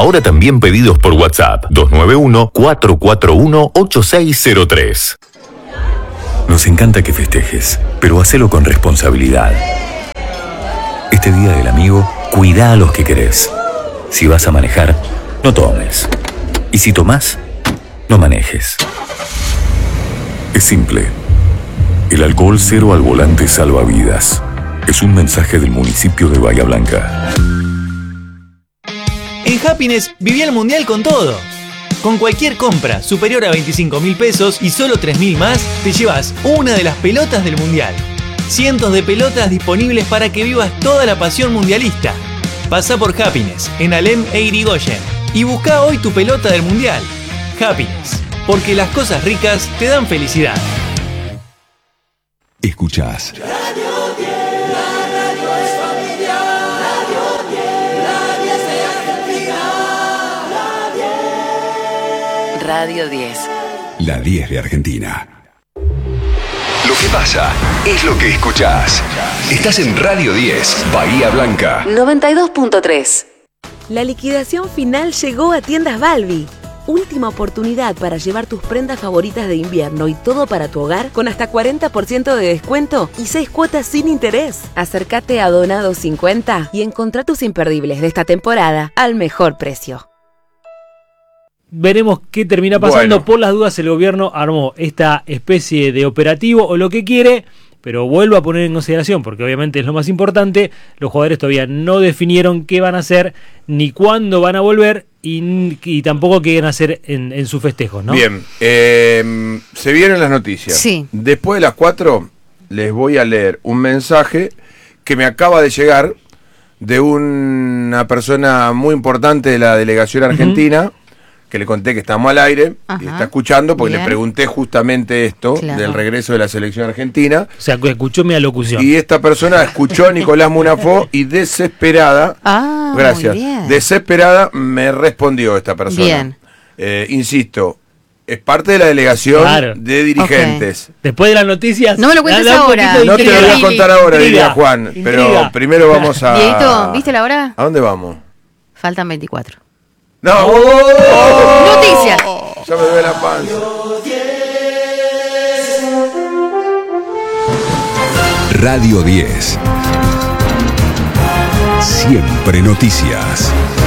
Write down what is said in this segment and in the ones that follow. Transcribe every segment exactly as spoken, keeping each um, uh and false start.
Ahora también pedidos por WhatsApp dos nueve uno, cuatro cuatro uno, ocho seis cero tres. Nos encanta que festejes, pero hacelo con responsabilidad. Este Día del Amigo, cuida a los que querés. Si vas a manejar, no tomes. Y si tomás, no manejes. Es simple. El alcohol cero al volante salva vidas. Es un mensaje del municipio de Bahía Blanca. En Happiness viví el mundial con todo. Con cualquier compra superior a veinticinco mil pesos y solo tres mil más, te llevas una de las pelotas del mundial. Cientos de pelotas disponibles para que vivas toda la pasión mundialista. Pasa por Happiness en Alem e Irigoyen y busca hoy tu pelota del mundial. Happiness, porque las cosas ricas te dan felicidad. Escuchás Radio diez, la radio es familiar. Radio diez, la diez de Argentina. La diez. Radio diez. La diez de Argentina. Lo que pasa es lo que escuchás. Estás en Radio diez, Bahía Blanca. noventa y dos punto tres. La liquidación final llegó a Tiendas Balbi. Última oportunidad para llevar tus prendas favoritas de invierno y todo para tu hogar con hasta cuarenta por ciento de descuento y seis cuotas sin interés. Acércate a Donado cincuenta y encontrá tus imperdibles de esta temporada al mejor precio. Veremos qué termina pasando. Bueno. Por las dudas, el gobierno armó esta especie de operativo o lo que quiere, pero vuelvo a poner en consideración, porque obviamente es lo más importante, los jugadores todavía no definieron qué van a hacer, ni cuándo van a volver, y, y tampoco qué van a hacer en, en sus festejos, ¿no? Bien, eh, se vienen las noticias. Sí. Después de las cuatro les voy a leer un mensaje que me acaba de llegar de una persona muy importante de la delegación argentina, uh-huh. que le conté que estamos al aire, Ajá. y está escuchando, porque Bien. le pregunté justamente esto, Claro. del regreso de la selección argentina. O sea, que escuchó mi alocución. Y esta persona escuchó a Nicolás Munafó y desesperada, Ah, gracias, muy bien. desesperada me respondió esta persona. Bien. Eh, insisto, es parte de la delegación Claro. de dirigentes. Después de las noticias... No me lo cuentes da un ahora. poquito de No te lo voy a intriga. contar ahora, Intriga. diría Juan, pero Intriga. primero vamos a... Dieguito, ¿viste la hora? ¿A dónde vamos? Faltan veinticuatro. ¡No! ¡Oh! Noticias. Ya me duele la panza. Radio diez. Siempre noticias.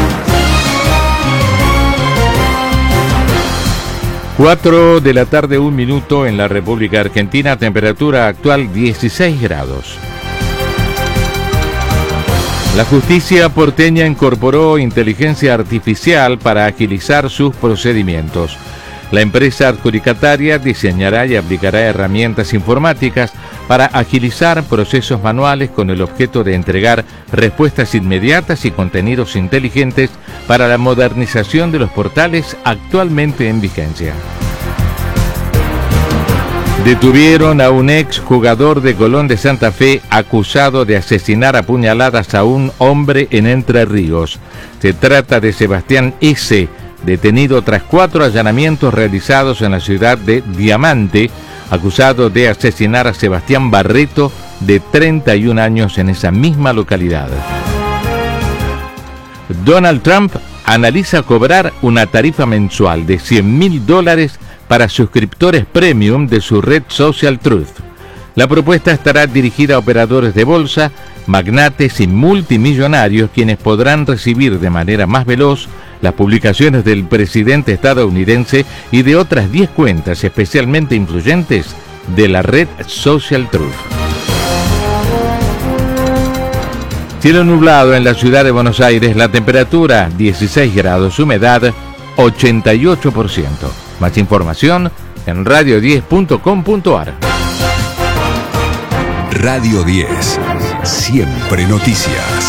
cuatro de la tarde, un minuto en la República Argentina, temperatura actual dieciséis grados. La justicia porteña incorporó inteligencia artificial para agilizar sus procedimientos. La empresa adjudicataria diseñará y aplicará herramientas informáticas para agilizar procesos manuales con el objeto de entregar respuestas inmediatas y contenidos inteligentes para la modernización de los portales actualmente en vigencia. Detuvieron a un ex jugador de Colón de Santa Fe acusado de asesinar a puñaladas a un hombre en Entre Ríos. Se trata de Sebastián S., detenido tras cuatro allanamientos realizados en la ciudad de Diamante, acusado de asesinar a Sebastián Barreto, de treinta y un años, en esa misma localidad. Donald Trump analiza cobrar una tarifa mensual de cien mil dólares para suscriptores premium de su red Social Truth. La propuesta estará dirigida a operadores de bolsa, magnates y multimillonarios, quienes podrán recibir de manera más veloz las publicaciones del presidente estadounidense y de otras diez cuentas especialmente influyentes de la red Social Truth. Cielo nublado en la ciudad de Buenos Aires, la temperatura dieciséis grados, humedad ochenta y ocho por ciento. Más información en radio diez punto com punto ar. Radio diez. Siempre noticias.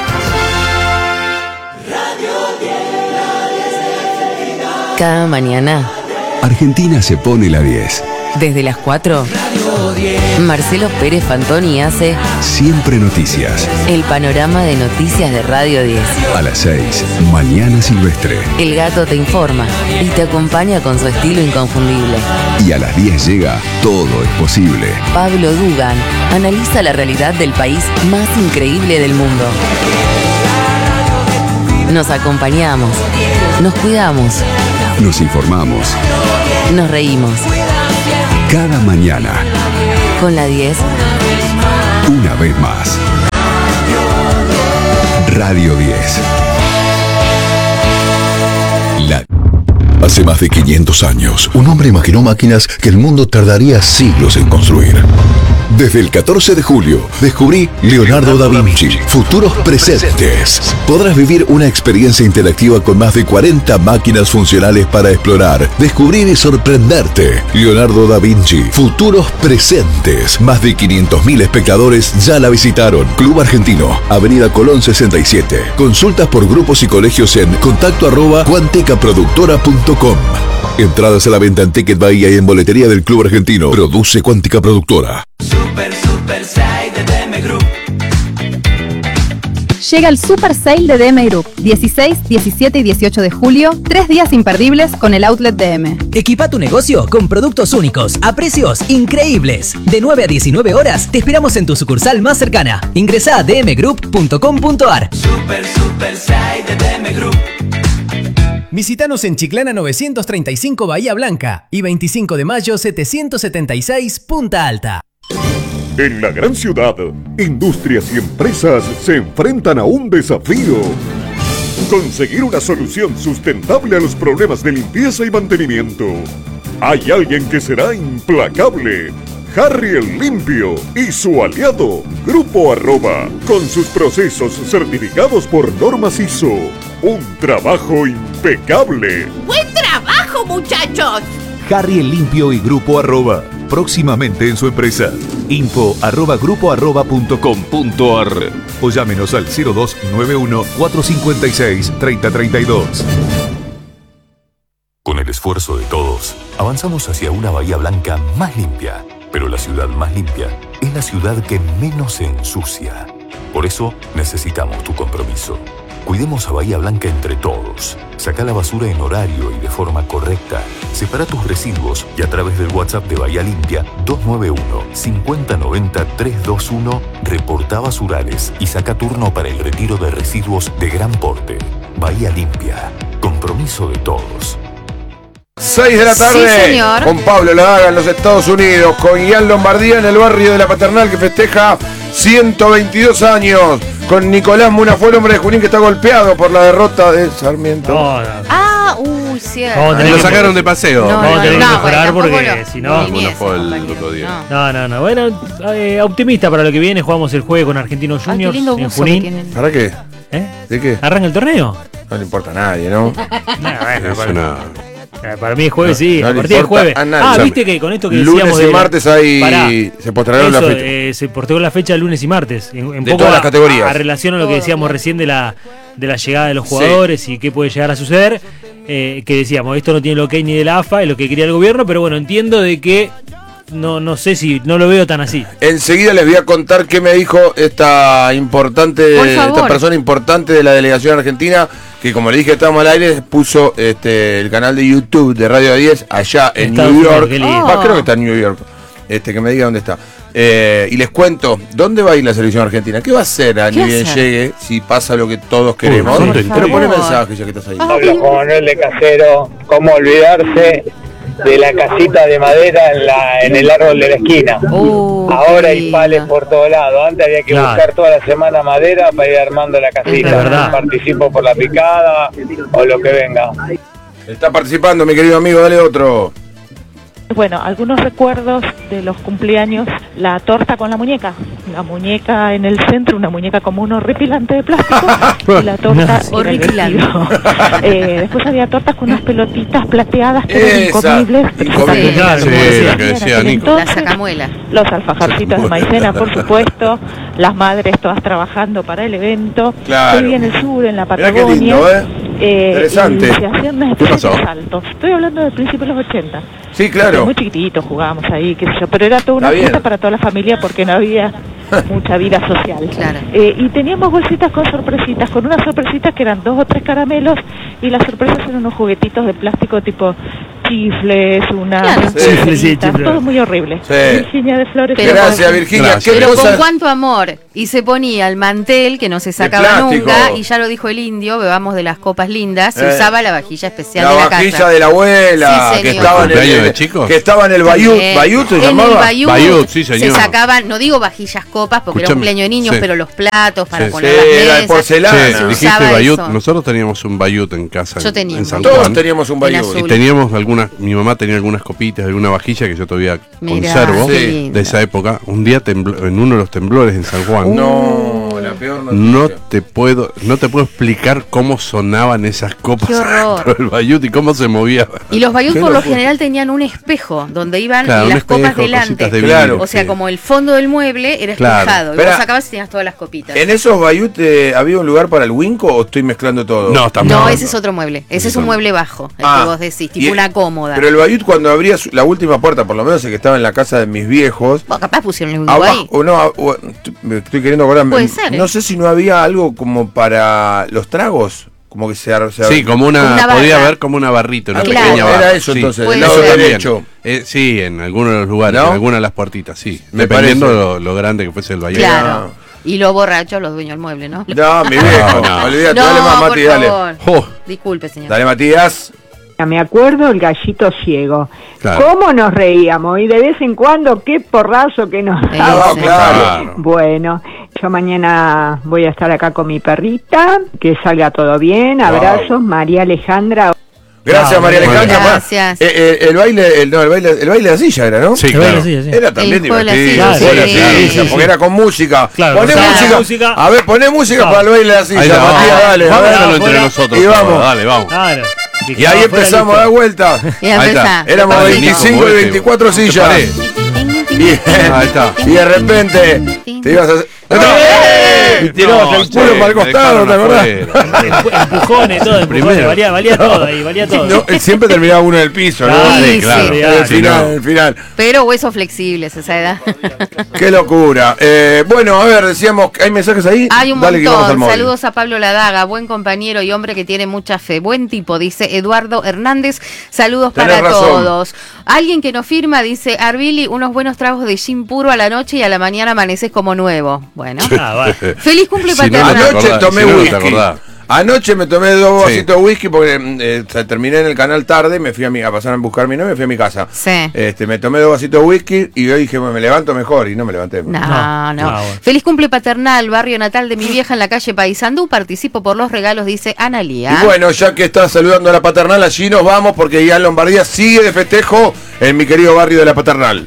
Cada mañana, Argentina se pone la diez. desde las cuatro, Marcelo Pérez Fantoni hace Siempre noticias. el panorama de noticias de Radio diez. A las seis, Mañana Silvestre. El gato te informa y te acompaña con su estilo inconfundible. Y a las diez llega Todo es posible. Pablo Dugan analiza la realidad del país más increíble del mundo. Nos acompañamos. Nos cuidamos. Nos informamos. Nos reímos. Cada mañana. Con la diez. Una vez más. Radio diez. La... Hace más de quinientos años, un hombre imaginó máquinas que el mundo tardaría siglos en construir. Desde el catorce de julio, descubrí Leonardo da Vinci, Futuros Presentes. Podrás vivir una experiencia interactiva con más de cuarenta máquinas funcionales para explorar, descubrir y sorprenderte. Leonardo da Vinci, Futuros Presentes. Más de quinientos mil espectadores ya la visitaron. Club Argentino, Avenida Colón sesenta y siete. Consultas por grupos y colegios en contacto arroba cuanticaproductora punto com. Entradas a la venta en Ticket Bahía y en boletería del Club Argentino. Produce Cuántica Productora. Super, super sale de D M Group. Llega el Super Sale de D M Group, dieciséis, diecisiete y dieciocho de julio, tres días imperdibles con el Outlet D M. Equipa tu negocio con productos únicos, a precios increíbles. De nueve a diecinueve horas, te esperamos en tu sucursal más cercana. Ingresa a d m group punto com punto a r. Super, super sale de D M Group. Visítanos en Chiclana novecientos treinta y cinco Bahía Blanca y veinticinco de mayo setecientos setenta y seis Punta Alta. En la gran ciudad, industrias y empresas se enfrentan a un desafío. Conseguir una solución sustentable a los problemas de limpieza y mantenimiento. Hay alguien que será implacable. Harry el Limpio y su aliado, Grupo Arroba, con sus procesos certificados por normas I S O. Un trabajo impecable. ¡Buen trabajo, muchachos! Harry el Limpio y Grupo Arroba, próximamente en su empresa. Info arroba grupo arroba punto com punto a r o llámenos al cero dos nueve uno, cuatro cinco seis, tres cero tres dos. Con el esfuerzo de todos, avanzamos hacia una Bahía Blanca más limpia. Pero la ciudad más limpia es la ciudad que menos se ensucia. Por eso necesitamos tu compromiso. Cuidemos a Bahía Blanca entre todos. Saca la basura en horario y de forma correcta. Separa tus residuos y a través del WhatsApp de Bahía Limpia dos nueve uno, cinco cero nueve cero, tres dos uno reporta basurales y saca turno para el retiro de residuos de gran porte. Bahía Limpia. Compromiso de todos. seis de la tarde, Sí, señor. con Pablo Ladaga en los Estados Unidos, con Ian Lombardía en el barrio de La Paternal que festeja ciento veintidós años, con Nicolás Muna, fue el hombre de Junín que está golpeado por la derrota de Sarmiento. No, no. Ah, uy, cierto. Vamos a tener Lo que- sacaron de paseo. No, Vamos a tener no, que no, mejorar bueno, porque tampoco si lo- no... ni Bueno, eso, fue el compañero, otro día. no. No, no, no. Bueno, eh, optimista para lo que viene. Jugamos el jueves con Argentinos Ay, qué Juniors lindo en buzo que Junín. tienen. ¿Para qué? ¿Eh? ¿De qué? ¿Arranca el torneo? No le importa a nadie, ¿no? No, bueno, Es para, una... eh, para mí es jueves, sí. No a le partir del importa jueves. a nadie. Ah, O sea, viste que con esto que lunes decíamos y de la- martes ahí Pará. se postergaron la Eso, fecha. eh, se postergó la fecha lunes y martes. En, en De poco todas a, las categorías. A, a relación a lo que decíamos recién de la, de la llegada de los jugadores y qué puede llegar a suceder. Eh, que decíamos, esto no tiene el ok ni de la A F A, es lo que quería el gobierno, pero bueno, entiendo de que no, no sé si no lo veo tan así. Enseguida les voy a contar qué me dijo esta importante, Por favor. esta persona importante de la delegación argentina, que como le dije estábamos al aire, puso este el canal de YouTube de Radio diez allá en Estados New Unidos, York. qué lindo. Va, creo que está en New York. Este, que me diga dónde está. Eh, y les cuento, ¿dónde va a ir la selección argentina? ¿Qué va a hacer a ¿Qué ni bien hacer? llegue si pasa lo que todos queremos? por Pero favor. pone mensaje ya que estás ahí. Ah, Hablo con Manuel de Casero, cómo olvidarse de la casita de madera en, la, en el árbol de la esquina. Uh, Ahora qué hay lindo. pales por todos lados. Antes había que Claro. buscar toda la semana madera para ir armando la casita. Es verdad. Participo por la picada o lo que venga. Está participando mi querido amigo, dale otro. Bueno, algunos recuerdos de los cumpleaños, la torta con la muñeca, la muñeca en el centro, una muñeca como un horripilante de plástico y la torta No, era el horripilante. vestido. Eh, después había tortas con unas pelotitas plateadas que eran Esa, incomibles. pero incomibles. se Claro, sabían como Sí, decía. la que decía en Nico. La entonces. sacamuela. Los alfajarcitos de maicena, por supuesto, las madres todas trabajando para el evento. Claro. Yo vivía en el sur, en la Mirá qué Patagonia. lindo, ¿eh? eh, Interesante. y se hacían unas ¿Qué especies pasó? de saltos. Estoy hablando del principio de los ochenta. Sí, claro. Muy chiquititos jugábamos ahí, qué sé yo, pero era toda una Está bien. fiesta para toda la familia porque no había mucha vida social. Claro. Eh, y teníamos bolsitas con sorpresitas, con unas sorpresitas que eran dos o tres caramelos y las sorpresas eran unos juguetitos de plástico tipo chifles, una Claro. unas Sí, pulseritas, sí, chifles. todo muy horrible. Sí. Virginia de Flores. Pero Gracias, con- Virginia. Gracias. ¿Qué Pero cosa? con cuánto amor. Y se ponía el mantel que no se sacaba plástico. nunca. Y ya lo dijo el indio, bebamos de las copas lindas. Se Eh. usaba la vajilla especial La de la vajilla casa. de la abuela, Sí, que señor. estaba en ¿Cumpleaños el, de chicos? que estaba en el Bayut. También. ¿Bayut se En llamaba? el Bayut, Bayut, sí, señor. se sacaban, no digo vajillas copas porque era Escuchame, un cumpleaños de niños, sí. pero los platos para Sí. poner Sí, las era de mesas. porcelana. Che, se dijiste usaba Bayut, eso. nosotros teníamos un Bayut en casa Yo en- tenía en un San Todos Juan. teníamos un En Bayut. azul. Y teníamos algunas, mi mamá tenía algunas copitas, alguna vajilla que yo todavía Mirá, conservo qué Sí. lindo. de esa época. Un día tembló, en uno de los temblores en San Juan. No, la peor noticia. No te puedo, no te puedo explicar cómo sonaban esas copas Qué horror. dentro del Bayut y cómo se movía. Y los Bayut Qué por lo locura. general tenían un espejo donde iban Claro, un las espejo, copas delante. cositas de Claro. vidrio, O sea, sí. como el fondo del mueble era Claro. espejado. Y Pero- vos sacabas y tenías todas las copitas. ¿En esos Bayut eh, había un lugar para el Winco o estoy mezclando todo? No, tampoco. No, ese es otro mueble. Ese es un mueble bajo, el Ah, que vos decís, y- tipo una cómoda. Pero el Bayut cuando abría su- la última puerta, por lo menos el que estaba en la casa de mis viejos, Vos capaz pusieron un abajo, ahí. o no, a- o- t- me estoy queriendo acordar, Puede me- ser, ¿eh? no sé si no había algo como para los tragos, como que se, ar- se Sí, como una, Una podía barra. haber como una barrita, una Ah, pequeña claro. barra. Era eso, sí. entonces, del Eso lado también. derecho. Eh, sí, en algunos de los lugares, ¿No? en algunas de las puertitas, sí. Me Dependiendo parece. lo, lo grande que fuese el Bayut. Claro. Y los borrachos, los dueños del mueble, ¿no? No, mi viejo, No, no. olvídate, No, dale más, por Mati, dale. favor. Oh, Disculpe, señor. Dale, Matías. Me acuerdo el gallito ciego. claro. ¿Cómo nos reíamos? Y de vez en cuando, qué porrazo que nos Sí, daba. sí. Claro. Bueno, yo mañana voy a estar acá con mi perrita. Que salga todo bien. Abrazos, María Alejandra. Gracias, No, María bueno. Alejandra. Gracias. Eh, eh, el baile, el, no, el baile, el baile de la silla era, ¿no? Sí, El baile claro. así, así. Era también El juego de la divertido. silla, el juego de la sí, silla, sí, sí, porque sí. era con música. Claro, poné claro. música. Música. A ver, poné música Claro. para el baile de la silla, Ahí está, Matías, vamos. dale. Vamos a a ver. hacerlo entre fuera. nosotros. Y todos, vamos. Dale, vamos. Claro. Y ahí empezamos a dar vuelta. Y Ahí está. empezá. Éramos Dale, veinticinco Nico, y este, veinticuatro no te sillas. pares. Y, Ahí está. y de repente te ibas a hacer. ¡No! Y tirabas el culo che, para el me costado, ¿te dejaron acordás? afuera. Empu- Empujones, todo, empujones. Primero. Valía, valía todo ahí, valía todo. No, él siempre terminaba uno en el piso, ¿no? Claro, Sí, claro. sí. En el Sí, final, no. en el final. Pero huesos flexibles a esa edad. Qué locura. Eh, bueno, a ver, decíamos, ¿hay mensajes ahí? Hay un Dale que vamos al montón. móvil. Saludos a Pablo Ladaga, buen compañero y hombre que tiene mucha fe. Buen tipo, dice Eduardo Hernández. Saludos Tenés para razón. todos. Alguien que nos firma dice, Arbili, unos buenos tragos de gin puro a la noche y a la mañana amaneces como nuevo. Bueno. Ah, vale. Feliz cumple Si no, paternal. no te Anoche acordás, tomé si no, no te whisky. acordás. Anoche me tomé dos Sí. vasitos de whisky porque eh, o sea, terminé en el canal tarde, me fui a, mi, a pasar a buscar a mi novia y me fui a mi casa. Sí. Este, me tomé dos vasitos de whisky y yo dije, bueno, me levanto mejor y no me levanté. No, no. No, no, bueno. Feliz cumple paternal, barrio natal de mi vieja en la calle Paysandú. Participo por los regalos, dice Analía. Y bueno, ya que estás saludando a la paternal, allí nos vamos porque ya en Lombardía sigue de festejo en mi querido barrio de la paternal.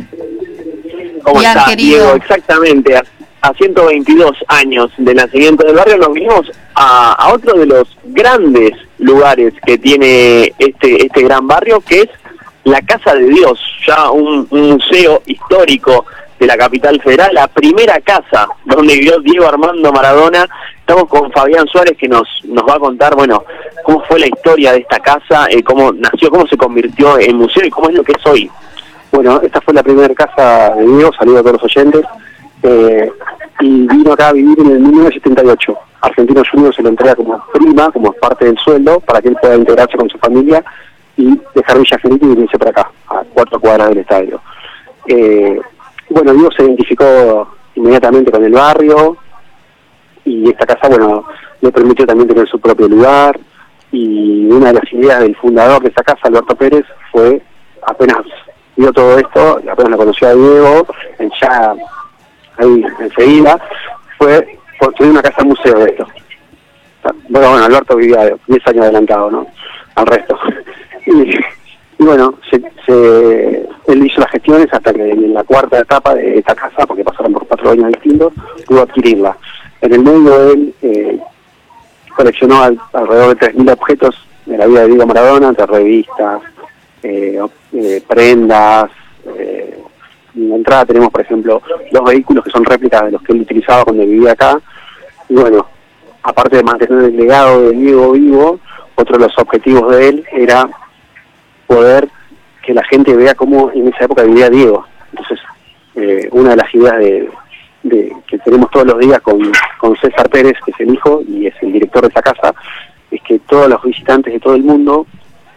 ¿Cómo Bien, está, querido. Diego? Exactamente. A, a ciento veintidós años del nacimiento del barrio nos vinimos a, a otro de los grandes lugares que tiene este este gran barrio, que es la Casa de Dios, ya un, un museo histórico de la capital federal, la primera casa donde vivió Diego Armando Maradona. Estamos con Fabián Suárez, que nos nos va a contar, bueno, cómo fue la historia de esta casa, eh, cómo nació, cómo se convirtió en museo y cómo es lo que es hoy. Bueno, esta fue la primera casa de Diego, saludo a todos los oyentes, eh, y vino acá a vivir en el mil novecientos setenta y ocho. Argentinos Juniors se lo entrega como prima, como parte del sueldo, para que él pueda integrarse con su familia y dejar Villa Felipe y venirse para acá, a cuatro cuadras del estadio. Eh, bueno, Diego se identificó inmediatamente con el barrio, y esta casa, bueno, le permitió también tener su propio lugar, y una de las ideas del fundador de esta casa, Alberto Pérez, fue, apenas vio todo esto, y apenas lo conoció a Diego, él ya ahí enseguida, fue construir una casa museo de esto. Bueno, bueno, Alberto vivía diez años adelantado, ¿no? Al resto. Y, y bueno, se, se, él hizo las gestiones hasta que en la cuarta etapa de esta casa, porque pasaron por cuatro años distintos, pudo adquirirla. En el medio él eh, coleccionó al, alrededor de tres mil objetos de la vida de Diego Maradona, entre revistas, eh, eh, prendas. Eh, en la entrada tenemos, por ejemplo, dos vehículos que son réplicas de los que él utilizaba cuando vivía acá. Y bueno, aparte de mantener el legado de Diego vivo, otro de los objetivos de él era poder que la gente vea cómo en esa época vivía Diego. Entonces, eh, una de las ideas de, de que tenemos todos los días con, con César Pérez, que es el hijo y es el director de esa casa, es que todos los visitantes de todo el mundo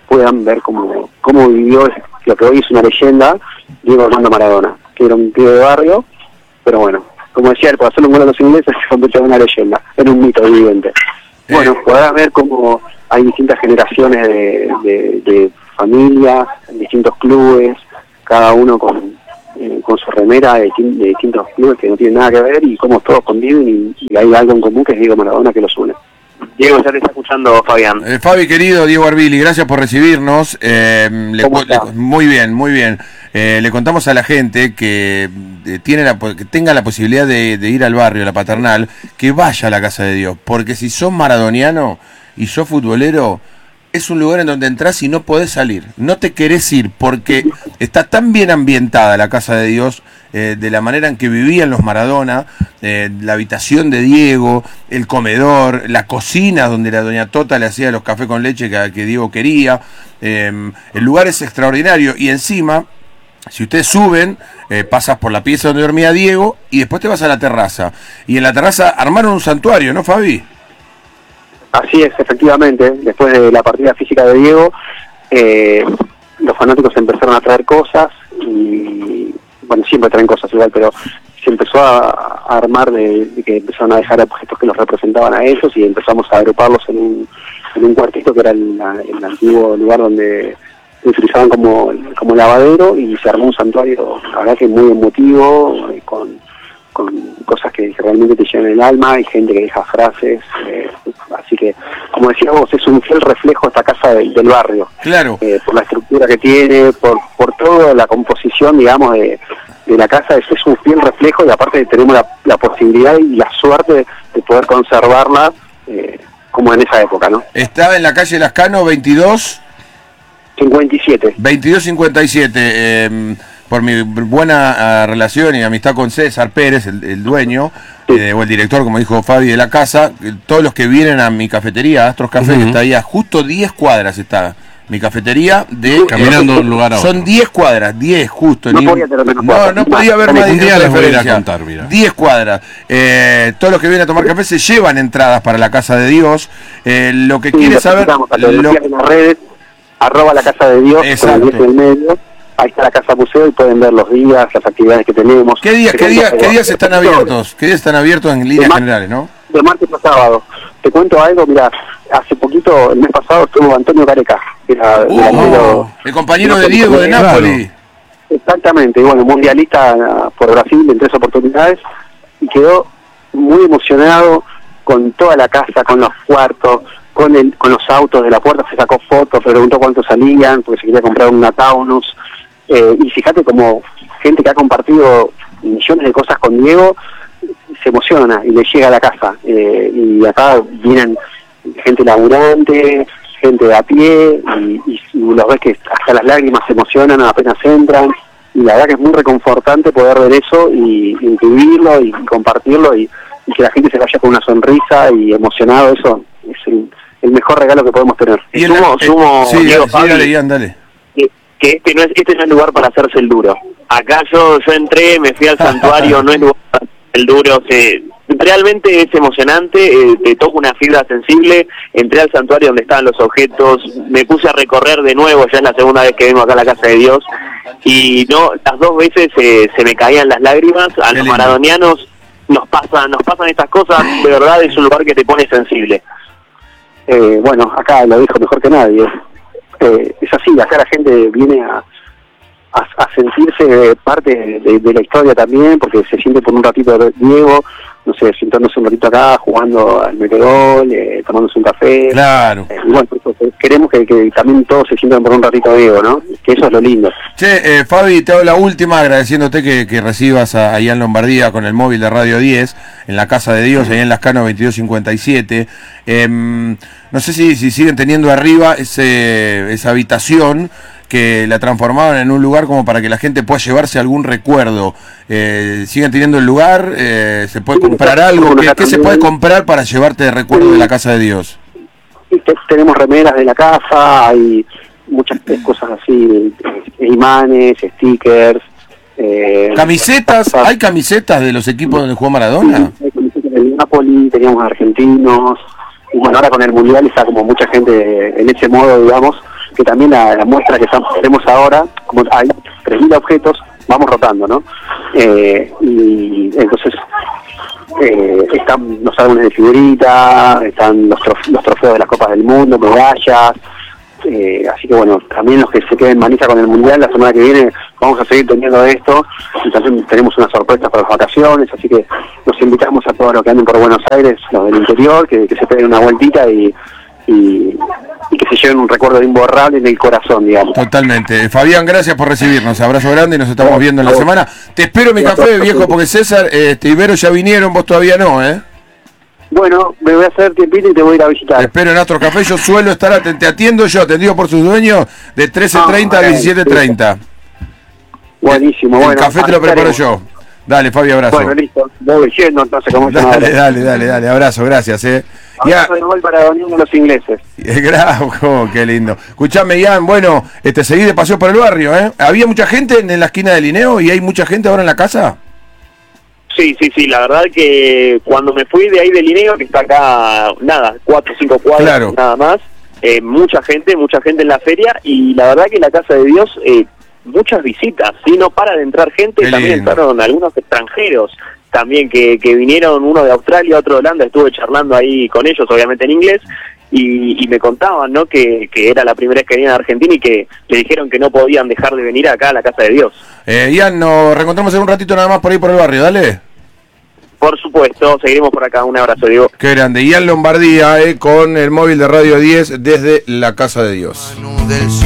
puedan ver cómo, cómo vivió lo que hoy es una leyenda, Diego Armando Maradona, que era un pibe de barrio, pero bueno, como decía, por hacerlo un gol a los ingleses se convirtió en una leyenda, era un mito viviente. Bueno, podrás ver cómo hay distintas generaciones de, de, de familias, en distintos clubes, cada uno con, eh, con su remera de, de distintos clubes que no tienen nada que ver, y cómo todos conviven y, y hay algo en común que es Diego Maradona que los une. Diego, ya te está escuchando Fabián. Eh, Fabi, querido, Diego Arbili, gracias por recibirnos. Eh, le, ¿Cómo le, muy bien, muy bien. Eh, le contamos a la gente que, eh, tiene la, que tenga la posibilidad de, de ir al barrio, a la Paternal, que vaya a la Casa de Dios, porque si sos maradoniano y sos futbolero, es un lugar en donde entras y no podés salir, no te querés ir, porque está tan bien ambientada la Casa de Dios, eh, de la manera en que vivían los Maradona, eh, la habitación de Diego, el comedor, la cocina donde la doña Tota le hacía los cafés con leche que, que Diego quería. Eh, el lugar es extraordinario, y encima, si ustedes suben, eh, pasas por la pieza donde dormía Diego y después te vas a la terraza, y en la terraza armaron un santuario, ¿no, Fabi? Así es, efectivamente. Después de la partida física de Diego, eh, los fanáticos empezaron a traer cosas, y bueno, siempre traen cosas igual, pero se empezó a, a armar de, de que empezaron a dejar objetos que los representaban a ellos, y empezamos a agruparlos en un, en un cuartito que era el, el antiguo lugar donde se utilizaban como, como lavadero, y se armó un santuario, la verdad que muy emotivo, eh, con, con cosas que realmente te llenan el alma, y gente que deja frases, eh, así que, como decías vos, es un fiel reflejo esta casa de, del barrio. Claro. Eh, por la estructura que tiene, por por toda la composición, digamos, de, de la casa, es, es un fiel reflejo, y aparte tenemos la, la posibilidad y la suerte de, de poder conservarla eh, como en esa época, ¿no? Está en la calle Lascano veintidós cincuenta y siete. veintidós cincuenta y siete, eh, por mi buena uh, relación y amistad con César Pérez, el, el dueño, eh, o el director, como dijo Fabi, de la casa, eh, todos los que vienen a mi cafetería, Astros Café, uh-huh. que está ahí a justo diez cuadras está mi cafetería, de caminando de un lugar a otro. Son diez cuadras, diez justo. No ni, podía tener menos no, cuadras. no podía haber más Un día les voy a ir a diferencia. contar, mira. diez cuadras. Eh, todos los que vienen a tomar café se llevan entradas para la Casa de Dios. Eh, lo que Sí, quiere lo saber... Lo, Lo, en las redes, arroba la Casa de Dios, con el diez en el medio. Ahí está la Casa Museo, y pueden ver los días, las actividades que tenemos. ¿Qué días, qué días, qué días están abiertos? ¿Qué días están abiertos en líneas mar- generales, no? De martes a sábado. Te cuento algo, mira, hace poquito, el mes pasado, estuvo Antonio Careca, que era Uh, delantero- el compañero de Diego de Claro. Napoli. Exactamente, y bueno, mundialista por Brasil en tres oportunidades, y quedó muy emocionado con toda la casa, con los cuartos, con el, con los autos de la puerta, se sacó fotos, preguntó cuántos salían, porque se quería comprar una Taunus, eh, y fíjate como gente que ha compartido millones de cosas con Diego, se emociona y le llega a la casa, eh, y acá vienen gente laburante, gente de a pie, y, y, y los ves que hasta las lágrimas se emocionan apenas entran, y la verdad que es muy reconfortante poder ver eso y incluirlo y compartirlo, y, y que la gente se vaya con una sonrisa y emocionado. Eso es el, el mejor regalo que podemos tener. Y el- Sumo, eh, sumo, sí, Diego, sí, Fabi, dale, Ian, dale. que, que este no es este no es lugar para hacerse el duro. Acá yo yo entré, me fui al santuario, no es lugar para hacerse el duro. Se, realmente es emocionante, eh, te toca una fibra sensible. Entré al santuario donde estaban los objetos, me puse a recorrer de nuevo, ya es la segunda vez que vengo acá a la Casa de Dios, y no, las dos veces eh, se me caían las lágrimas. A los maradonianos nos pasan, nos pasan estas cosas, de verdad es un lugar que te pone sensible. Eh, bueno, acá lo dijo mejor que nadie. Eh, es así, acá la gente viene a, a, a sentirse parte de, de la historia también, porque se siente por un ratito de Diego, no sé, sentándose un ratito acá, jugando al metegol, eh, tomándose un café. Claro. Eh, y bueno, pues, queremos que, que también todos se sientan por un ratito de Diego, ¿no? Que eso es lo lindo. Che, eh, Fabi, te hago la última, agradeciéndote que, que recibas a, a Ian Lombardía con el móvil de Radio diez, en la Casa de Dios, ahí en Lascano veintidós cincuenta y siete. Eh, no sé si, si siguen teniendo arriba ese, esa habitación que la transformaban en un lugar como para que la gente pueda llevarse algún recuerdo. Eh, ¿Siguen teniendo el lugar? Eh, ¿Se puede comprar algo? ¿Qué, ¿Qué se puede comprar para llevarte de recuerdo de la Casa de Dios? Y te- tenemos remeras de la casa, hay muchas cosas así, eh, imanes, stickers. Eh, ¿Camisetas? ¿Hay camisetas de los equipos donde jugó Maradona? Hay camisetas del Napoli, teníamos argentinos, y bueno, ahora con el Mundial está como mucha gente en ese modo, digamos, que también la, la muestra que estamos, tenemos ahora, como hay tres mil objetos, vamos rotando, ¿no? Eh, y entonces eh, están los álbumes de figuritas, están los, trof los trofeos de las Copas del Mundo, medallas, eh, así que bueno, también los que se queden manija con el Mundial, la semana que viene vamos a seguir teniendo esto, y también tenemos unas sorpresas para las vacaciones, así que los invitamos a todos los que anden por Buenos Aires, los del interior, que, que se peguen una vueltita y, y, y que se lleven un recuerdo imborrable en el corazón, digamos. Totalmente. Fabián, gracias por recibirnos. Abrazo grande y nos estamos viendo en la semana. Te espero mi café, viejo, porque César, este, Ibero ya vinieron, vos todavía no, ¿eh? Bueno, me voy a hacer tiempito y te voy a ir a visitar. Te espero en Astro Café, yo suelo estar, at te atiendo yo, atendido por sus dueños, de trece treinta a diecisiete treinta. Buenísimo, el, bueno. El café te lo preparo yo. Dale, Fabi, abrazo. Bueno, listo. Voy yendo entonces, como Dale, dale, dale, dale, abrazo, gracias, eh. Abrazo de gol para Doniendo los ingleses. Oh, qué lindo. Escuchame, Ian, bueno, este, seguí de paseo por el barrio, ¿eh? ¿Había mucha gente en la esquina de Linneo y hay mucha gente ahora en la casa? Sí, sí, sí, la verdad que cuando me fui de ahí de Linneo, que está acá, nada, cuatro o cinco cuadras, claro, nada más, eh, mucha gente, mucha gente en la feria, y la verdad que la Casa de Dios, eh, muchas visitas, ¿sí? No para de entrar gente, qué también lindo. entraron algunos extranjeros, también que, que vinieron, uno de Australia, otro de Holanda, estuve charlando ahí con ellos, obviamente en inglés, y, y me contaban, ¿no?, que, que era la primera vez que venían a Argentina y que le dijeron que no podían dejar de venir acá a la Casa de Dios. Eh, Ian, nos reencontramos en un ratito nada más por ahí por el barrio, dale. Por supuesto, seguiremos por acá. Un abrazo, Diego. Qué grande. Ian Lombardía, eh, con el móvil de Radio diez desde la Casa de Dios.